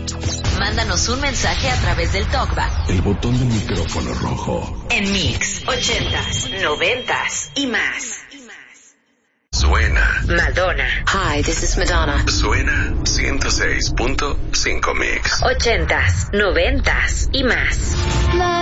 Mándanos un mensaje a través del TalkBack. El botón del micrófono rojo. En Mix 80s, 90s y más. Suena Madonna. Hi, this is Madonna. Suena 106.5 Mix. 80s, 90s y más.